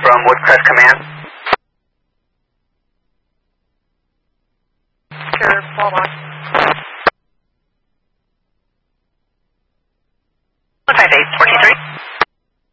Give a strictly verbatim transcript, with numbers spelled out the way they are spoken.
from Woodcrest Command. Sure, hold on. one five eight.